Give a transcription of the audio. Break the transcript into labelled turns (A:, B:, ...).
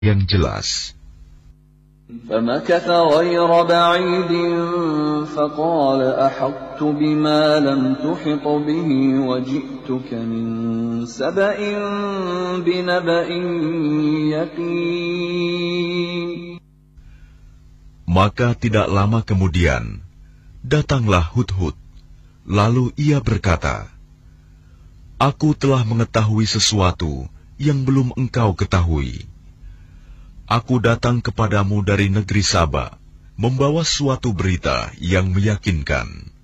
A: yang jelas.
B: فمكث غير بعيد فقال أحطت بما لم تحط به وجئتك من سبأ بنبأ يقين.
A: Maka tidak lama kemudian datanglah Hudhud, lalu ia berkata, Aku telah mengetahui sesuatu yang belum engkau ketahui. Aku datang kepadamu dari negeri Saba, membawa suatu berita yang meyakinkan.